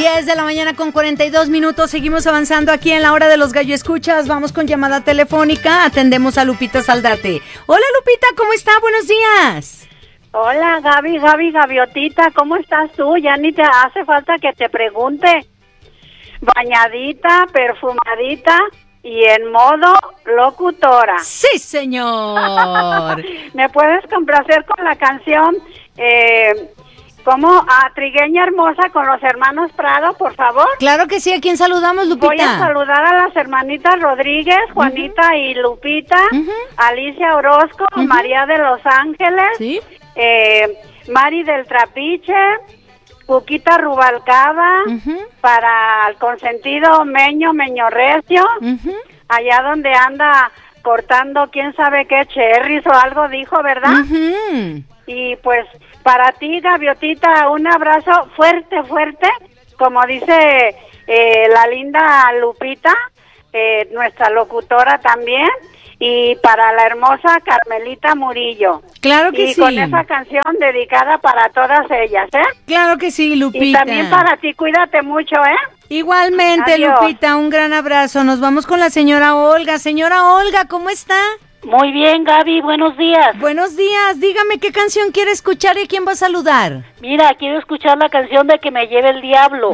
10 de la mañana con 42 minutos. Seguimos avanzando aquí en la hora de los gallo escuchas. Vamos con llamada telefónica. Atendemos a Lupita Saldate. Hola, Lupita, ¿cómo está? Buenos días. Hola, Gaviotita, ¿cómo estás tú? Ya ni te hace falta que te pregunte. Bañadita, perfumadita y en modo locutora. Sí, señor. ¿Me puedes complacer con la canción como a Trigueña Hermosa con los hermanos Prado, por favor? Claro que sí. ¿A quién saludamos, Lupita? Voy a saludar a las hermanitas Rodríguez, Juanita y Lupita, Alicia Orozco, María de Los Ángeles, ¿sí? Mari del Trapiche, Cuquita Rubalcaba, para el consentido Meño Recio, allá donde anda cortando quién sabe qué cherries o algo dijo, ¿verdad? Y pues para ti, Gaviotita, un abrazo fuerte, como dice la linda Lupita, nuestra locutora también, y para la hermosa Carmelita Murillo. Claro que sí. Y con esa canción dedicada para todas ellas, ¿eh? Claro que sí, Lupita. Y también para ti, cuídate mucho, ¿eh? Igualmente, adiós. Lupita, un gran abrazo. Nos vamos con la señora Olga. Señora Olga, ¿cómo está? Muy bien, Gaby, buenos días. Buenos días, dígame qué canción quiere escuchar y a quién va a saludar. Mira, quiero escuchar la canción de Que me lleve el diablo.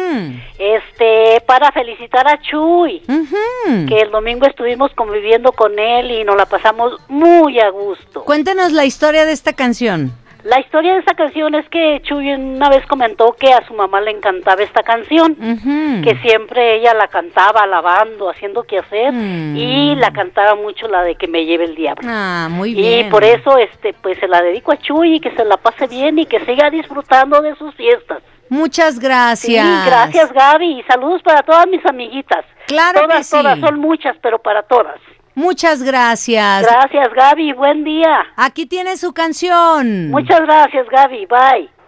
Para felicitar a Chuy, que el domingo estuvimos conviviendo con él y nos la pasamos muy a gusto. Cuéntenos la historia de esta canción. La historia de esta canción es que Chuy una vez comentó que a su mamá le encantaba esta canción, que siempre ella la cantaba lavando, haciendo qué hacer, y la cantaba mucho la de Que me lleve el diablo. Ah, muy bien. Y por eso pues se la dedico a Chuy y que se la pase bien y que siga disfrutando de sus fiestas. Muchas gracias. Sí, gracias, Gaby, y saludos para todas mis amiguitas. Claro que sí. Todas, son muchas, pero para todas. Muchas gracias. Gracias, Gaby, buen día. Aquí tiene su canción. Muchas gracias, Gaby, bye.